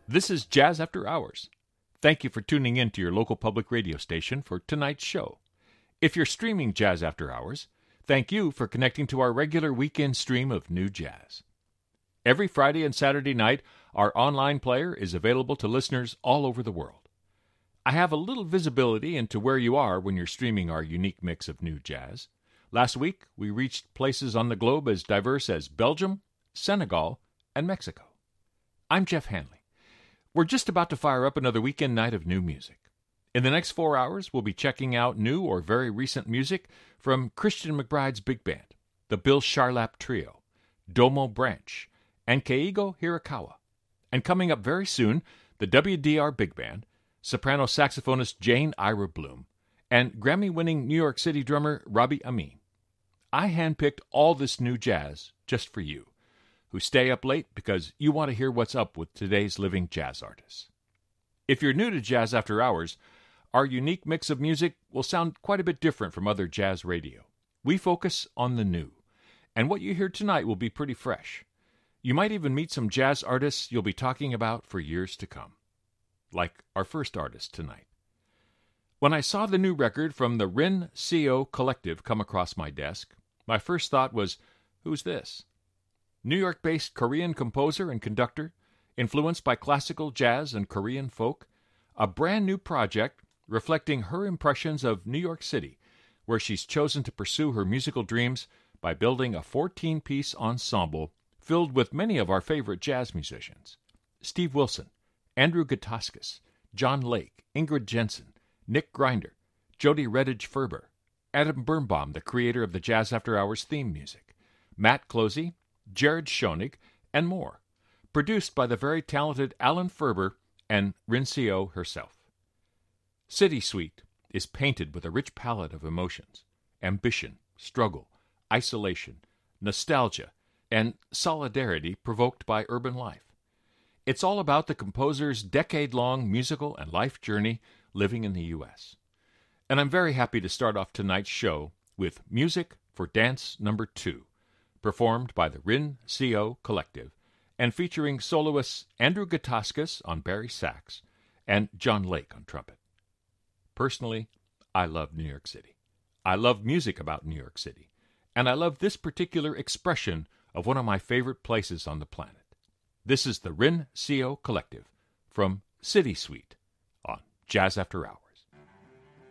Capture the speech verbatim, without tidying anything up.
This is Jazz After Hours. Thank you for tuning in to your local public radio station for tonight's show. If you're streaming Jazz After Hours, thank you for connecting to our regular weekend stream of new jazz. Every Friday and Saturday night, our online player is available to listeners all over the world. I have a little visibility into where you are when you're streaming our unique mix of new jazz. Last week, we reached places on the globe as diverse as Belgium, Senegal, and Mexico. I'm Jeff Hanley. We're just about to fire up another weekend night of new music. In the next four hours, we'll be checking out new or very recent music from Christian McBride's Big Band, the Bill Charlap Trio, Domo Branch, and Keigo Hirakawa. And coming up very soon, the W D R Big Band, soprano saxophonist Jane Ira Bloom, and Grammy-winning New York City drummer Robbie Amin. I handpicked all this new jazz just for you, who stay up late because you want to hear what's up with today's living jazz artists. If you're new to Jazz After Hours, our unique mix of music will sound quite a bit different from other jazz radio. We focus on the new, and what you hear tonight will be pretty fresh. You might even meet some jazz artists you'll be talking about for years to come, like our first artist tonight. When I saw the new record from the Rin Co Collective come across my desk, my first thought was, who's this? New York-based Korean composer and conductor, influenced by classical jazz and Korean folk, a brand new project reflecting her impressions of New York City, where she's chosen to pursue her musical dreams by building a fourteen-piece ensemble filled with many of our favorite jazz musicians. Steve Wilson, Andrew Gutauskas, John Lake, Ingrid Jensen, Nick Grinder, Jody Redditch Ferber, Adam Birnbaum, the creator of the Jazz After Hours theme music, Matt Closey, Jared Schoenig, and more, produced by the very talented Alan Ferber and Rin Co herself. City Suite is painted with a rich palette of emotions, ambition, struggle, isolation, nostalgia, and solidarity provoked by urban life. It's all about the composer's decade-long musical and life journey living in the U S. And I'm very happy to start off tonight's show with Music for Dance Number Two, performed by the Rin Co Collective, and featuring soloists Andrew Gutauskas on bari sax and John Lake on trumpet. Personally, I love New York City. I love music about New York City, and I love this particular expression of one of my favorite places on the planet. This is the Rin Co Collective from City Suite on Jazz After Hours.